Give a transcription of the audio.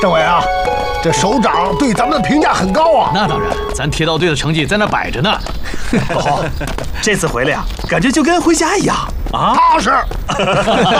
政委啊，这首长对咱们的评价很高啊。 那当然，咱铁道队的成绩在那摆着呢。 好，这次回来呀，感觉就跟回家一样啊， 踏实。